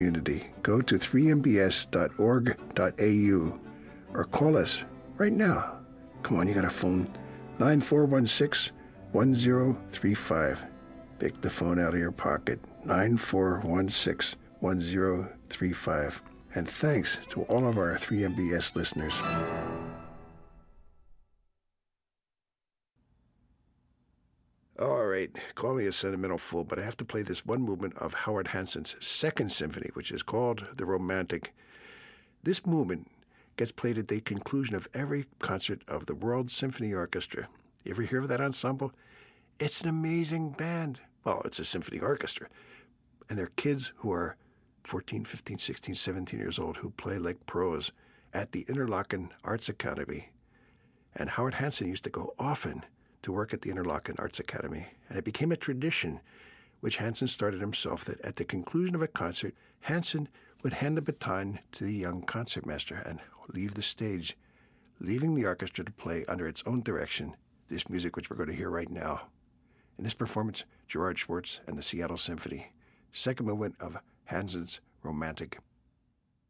community. Go to 3mbs.org.au or call us right now. Come on, you got a phone. 9416-1035. Pick the phone out of your pocket. 9416-1035. And thanks to all of our 3MBS listeners. All right, call me a sentimental fool, but I have to play this one movement of Howard Hanson's Second Symphony, which is called The Romantic. This movement gets played at the conclusion of every concert of the World Symphony Orchestra. You ever hear of that ensemble? It's an amazing band. Well, it's a symphony orchestra. And they're kids who are 14, 15, 16, 17 years old who play like pros at the Interlaken Arts Academy. And Howard Hanson used to go often to work at the Interlaken Arts Academy. And it became a tradition, which Hanson started himself, that at the conclusion of a concert, Hanson would hand the baton to the young concertmaster and leave the stage, leaving the orchestra to play under its own direction this music which we're going to hear right now. In this performance, Gerard Schwartz and the Seattle Symphony, second movement of Hanson's Romantic.